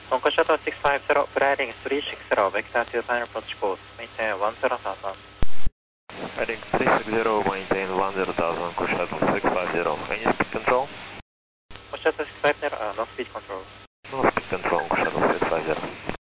Concord Shuttle 650, Gliding 360, vector to final approach course, maintain 10,000. Heading 360, maintain 10,000, Concord Shuttle 650. Any speed control? Concord Shuttle 650, no speed control. No speed control, Concord Shuttle 650.